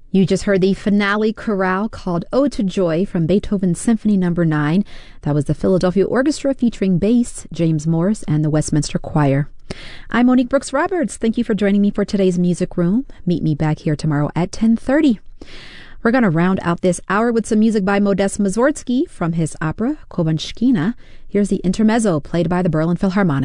You just heard the finale chorale called Ode to Joy from Beethoven's Symphony No. 9. That was the Philadelphia Orchestra featuring bass, James Morris, and the Westminster Choir. I'm Monique Brooks Roberts. Thank you for joining me for today's Music Room. Meet me back here tomorrow at 10:30. We're going to round out this hour with some music by Modest Mussorgsky from his opera Kobunshkina. Here's the intermezzo played by the Berlin Philharmonic.